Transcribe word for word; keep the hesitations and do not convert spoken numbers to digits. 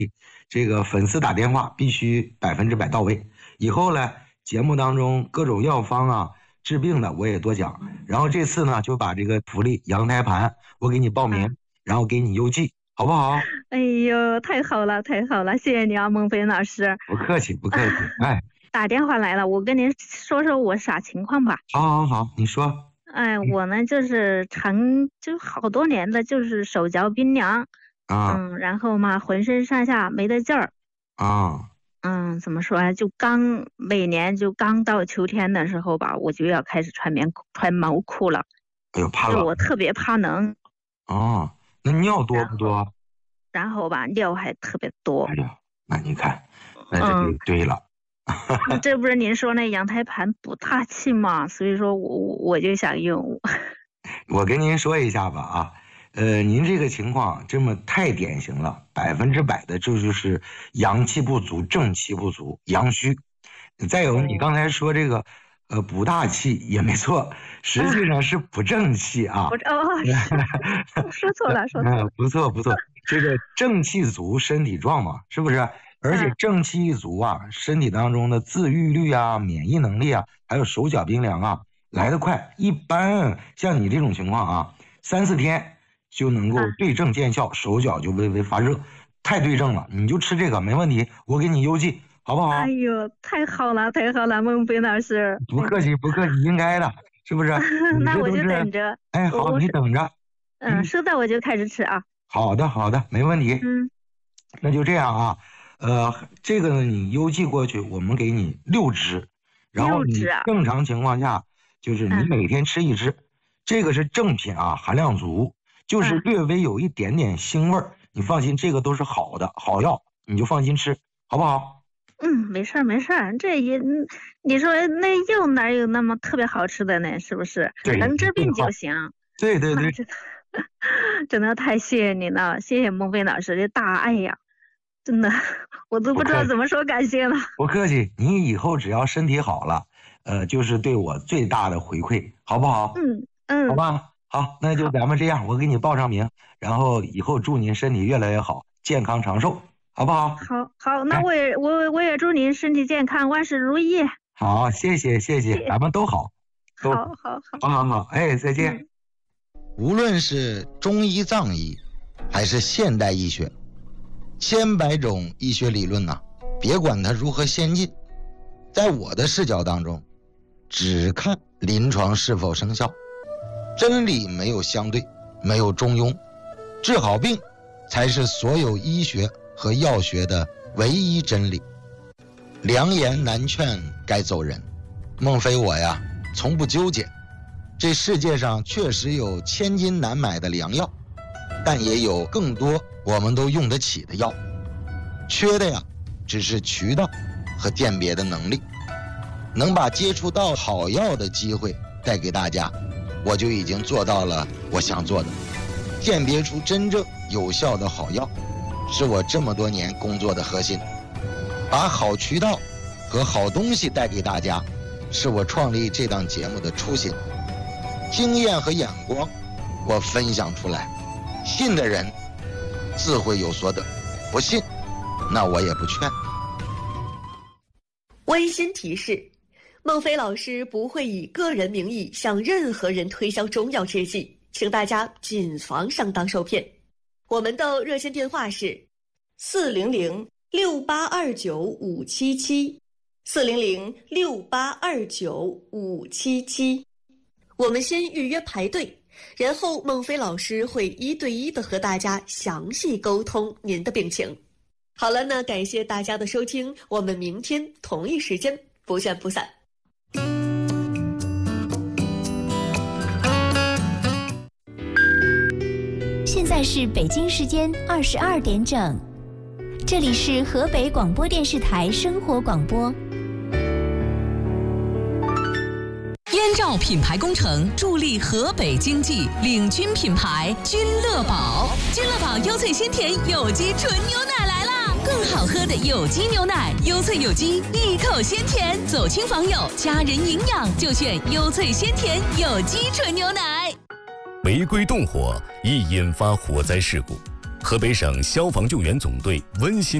这个粉丝打电话必须百分之百到位。以后呢，节目当中各种药方啊、治病的我也多讲。然后这次呢，就把这个福利羊胎盘我给你报名，嗯、然后给你邮寄，好不好？ 哎呦，太好了，太好了，谢谢你啊，孟非老师。 不客气，不客气。哎， 打电话来了，我跟您说说我啥情况吧。 好好好，你说。 哎，我呢就是长就好多年的，就是手脚冰凉啊， 嗯，然后嘛，浑身上下没得劲儿啊， 嗯，怎么说啊？就刚每年就刚到秋天的时候吧，我就要开始穿棉穿毛裤了。 哎呦，怕冷。 我特别怕冷。 哦，那尿多不多？ 然后吧，尿还特别多。 哎呀，那你看，那这就对了。 嗯、这不是您说那羊胎盘补大气吗？所以说我我就想用。 我跟您说一下吧啊，呃，您这个情况这么太典型了，百分之百的这就是阳气不足、正气不足、阳虚。再有，你刚才说这个。呃，补大气也没错，实际上是补正气啊。 不哦，说错了，说错了。 不错不错，这个正气足，身体壮嘛，是不是？而且正气一足啊，身体当中的自愈率啊、免疫能力啊，还有手脚冰凉啊，来得快。一般像你这种情况啊，三四天就能够对症见效，手脚就微微发热，太对症了。你就吃这个没问题，我给你邮寄。好不好？ 哎呦，太好了，太好了，孟非老师。 不客气，不客气，应该的，是不是？ 那我就等着。 哎，好，你等着。 嗯，收到我就开始吃啊。 好的，好的，没问题。 嗯， 那就这样啊。呃，这个呢，你邮寄过去，我们给你六支，然后你正常情况下就是你每天吃一支，嗯、这个是正品啊，含量足，就是略微有一点点腥味儿，嗯、你放心，这个都是好的好药，你就放心吃，好不好？ 嗯，没事儿没事儿，这也你说那药哪有那么特别好吃的呢？是不是？能治病就行。 对对对， 真的太谢谢你了，谢谢孟非老师的大爱呀！真的，我都不知道怎么说感谢了。 不客气，你以后只要身体好了，呃，就是对我最大的回馈，好不好？ 嗯嗯， 好吧，好，那就咱们这样，我给你报上名，然后以后祝您身体越来越好，健康长寿。好不好？ 好，好，那我也我我也祝您身体健康，万事如意。 好，谢谢谢谢，咱们都好， 都好好好好好，哎，再见。嗯、 无论是中医藏医，还是现代医学，千百种医学理论呐、啊，别管它如何先进，在我的视角当中，只看临床是否生效。真理没有相对，没有中庸，治好病才是所有医学和药学的唯一真理。良言难劝该走人，孟非我呀从不纠结。这世界上确实有千金难买的良药，但也有更多我们都用得起的药，缺的呀只是渠道和鉴别的能力。能把接触到好药的机会带给大家，我就已经做到了我想做的。鉴别出真正有效的好药，是我这么多年工作的核心。把好渠道和好东西带给大家，是我创立这档节目的初心。经验和眼光我分享出来，信的人自会有所得，不信那我也不劝。 温馨提示，孟非老师不会以个人名义向任何人推销中药制剂，请大家谨防上当受骗。我们的热线电话是四零零六八二九五七七，四零零六八二九五七七。我们先预约排队，然后孟非老师会一对一的和大家详细沟通您的病情。好了，那感谢大家的收听，我们明天同一时间不见不散。 现在是北京时间二十二点整，这里是河北广播电视台生活广播。 燕赵品牌工程助力河北经济，领军品牌君乐宝。君乐宝优萃鲜甜有机纯牛奶来啦！更好喝的有机牛奶，优萃有机，一口鲜甜，走亲访友，家人营养就选优萃鲜甜有机纯牛奶。 玫瑰动火易引发火灾事故， 河北省消防救援总队温馨